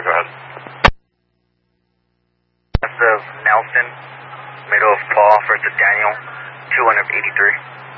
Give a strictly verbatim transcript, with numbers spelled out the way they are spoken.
go ahead. West of Nelson, middle of Paul, first of Daniel, two eighty-three.